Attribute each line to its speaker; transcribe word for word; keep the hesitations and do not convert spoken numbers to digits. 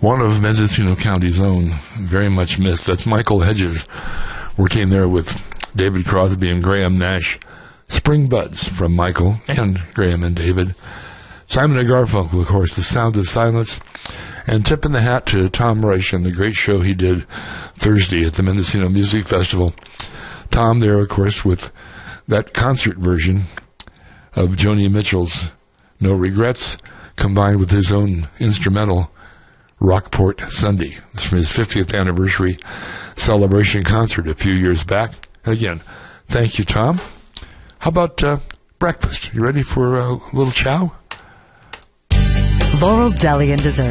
Speaker 1: one of Mendocino County's own, very much missed. That's Michael Hedges, working there with David Crosby and Graham Nash. Spring Buds from Michael and Graham and David. Simon and Garfunkel, of course, The Sound of Silence. And tip in the hat to Tom Reich and the great show he did Thursday at the Mendocino Music Festival. Tom there, of course, with that concert version of Joni Mitchell's No Regrets, combined with his own instrumental Rockport Sunday. It's from his fiftieth anniversary celebration concert a few years back. Again, thank you, Tom. How about uh, breakfast? You ready for a little chow?
Speaker 2: Laurel Deli and Dessert.